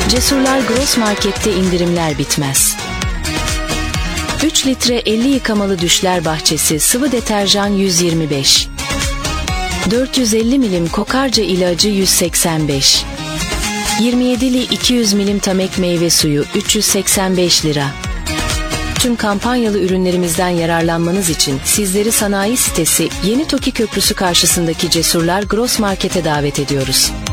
Cesurlar Gross Market'te indirimler bitmez. 3 litre 50 yıkamalı düşler bahçesi sıvı deterjan 125. 450 milim kokarca ilacı 185. 27'li 200 milim Tamek meyve suyu 385 lira. Tüm kampanyalı ürünlerimizden yararlanmanız için sizleri sanayi sitesi Yeni Toki Köprüsü karşısındaki Cesurlar Gross Market'e davet ediyoruz.